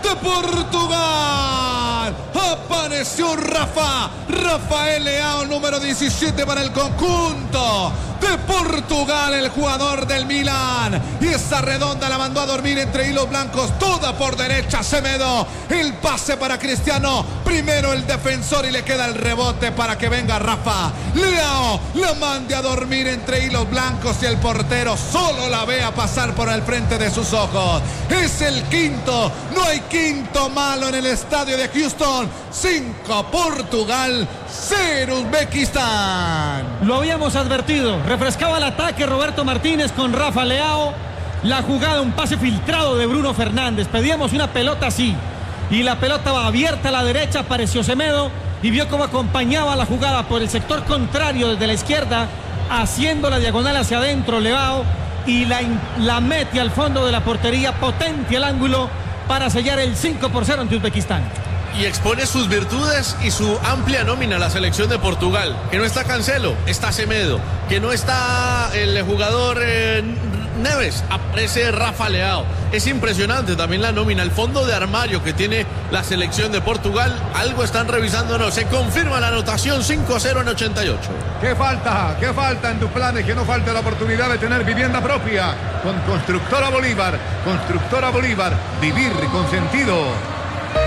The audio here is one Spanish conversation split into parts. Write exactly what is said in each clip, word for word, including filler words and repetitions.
de Portugal. Apareció Rafa, Rafael Leao, número diecisiete para el conjunto de Portugal, el jugador del Milan. Y esa redonda la mandó a dormir entre hilos blancos, toda por derecha. Semedo, el pase para Cristiano, primero el defensor y le queda el rebote para que venga Rafa. Leao la mande a dormir entre hilos blancos y el portero solo la vea pasar por el frente de sus ojos. Es el quinto, no hay quinto malo en el estadio de Houston. Cinco Portugal, cero Uzbekistán. Lo habíamos advertido, refrescaba el ataque Roberto Martínez con Rafa Leao. La jugada, un pase filtrado de Bruno Fernández. Pedíamos una pelota así y la pelota va abierta a la derecha. Apareció Semedo y vio cómo acompañaba la jugada por el sector contrario desde la izquierda, haciendo la diagonal hacia adentro Leao, y la, la mete al fondo de la portería, potente el ángulo para sellar el cinco por cero ante Uzbekistán. Y expone sus virtudes y su amplia nómina a la selección de Portugal. Que no está Cancelo, está Semedo. Que no está el jugador eh, Neves, aparece Rafa Leao. Es impresionante también la nómina, el fondo de armario que tiene la selección de Portugal. Algo están revisando, no. Se confirma la anotación cinco a cero en ochenta y ocho. ¿Qué falta? ¿Qué falta en tus planes? Que no falte la oportunidad de tener vivienda propia. Con Constructora Bolívar. Constructora Bolívar. Vivir con sentido.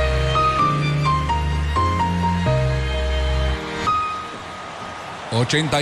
ochenta